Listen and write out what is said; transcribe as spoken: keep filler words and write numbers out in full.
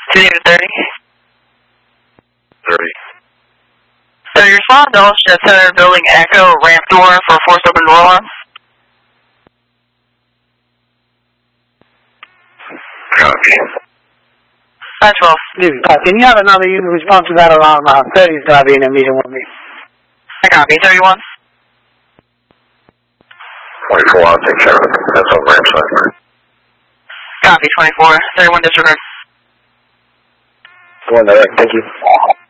City to thirty. thirty. So your respond to Jet Center building Echo ramp door for force open door alarm. Copy. nine twelve. Uh, can you have another unit respond to that alarm? Uh, thirty is going to be in a meeting with me. I copy. thirty-one. twenty-four, I'll take care of it. That's on ramp side. Copy. twenty-four. thirty-one disregard. One direct, thank you.